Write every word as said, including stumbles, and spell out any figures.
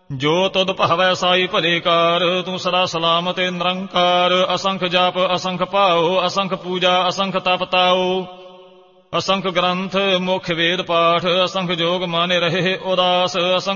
ਜੋ ਤੁਧ ਭਾਵੈ ਸਾਈ ਭਲੇ ਕਾਰ, ਤੂੰ ਸਦਾ ਸਲਾਮਤ ਨਿਰੰਕਾਰ। ਅਸੰਖ ਜਾਪ ਅਸੰਖ ਭਾਉ, ਅਸੰਖ ਪੂਜਾ ਅਸੰਖ ਤਪ ਤਾਉ। ਅਸੰਖ ਗ੍ਰੰਥ ਮੁਖ ਵੇਦ ਪਾਠ, ਅਸੰਖ ਜੋਗ ਮਨ ਰਹੇ ਉਦਾਸ। ਅਸੰਖ